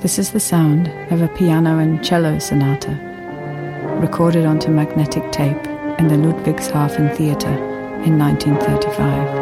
This is the sound of a piano and cello sonata, recorded onto magnetic tape in the Ludwigshafen Theatre in 1935.